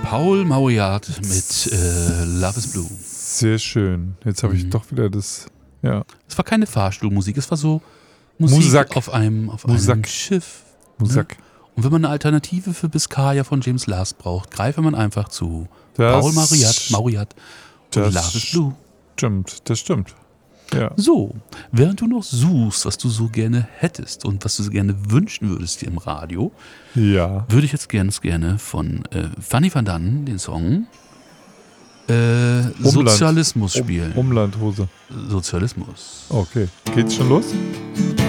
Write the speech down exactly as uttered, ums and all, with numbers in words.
Paul Mauriat mit äh, Love is Blue. Sehr schön. Jetzt habe ich mhm. doch wieder das, ja. Es war keine Fahrstuhlmusik, es war so Musik Musak. auf einem, auf Musak. einem Schiff. Musak. Ne? Und wenn man eine Alternative für Biscaya von James Last braucht, greife man einfach zu das Paul Mauriat, Mauriat und Love is Blue. Stimmt, das stimmt. Ja. So, während du noch suchst, was du so gerne hättest und was du so gerne wünschen würdest dir im Radio, ja. würde ich jetzt ganz gerne von äh, Fanny van Dannen den Song äh, Umland. Sozialismus spielen. Um, Umlandhose. Sozialismus. Okay, geht's schon los?